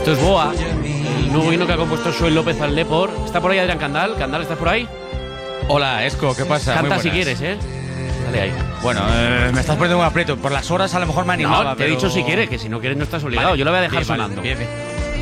Esto es Boa, el nuevo himno que ha compuesto Joel López al Depor. ¿Está por ahí Adrián Candal? ¿Candal, estás por ahí? Hola, Esco, ¿qué pasa? Canta Muy si buenas. quieres, ¿eh? Dale ahí. Bueno, me estás poniendo un aprieto. Por las horas a lo mejor me animaba, No, te he pero... dicho si quieres, que si no quieres no estás obligado. Vale, Yo lo voy a dejar bien, vale, sonando. bien, bien.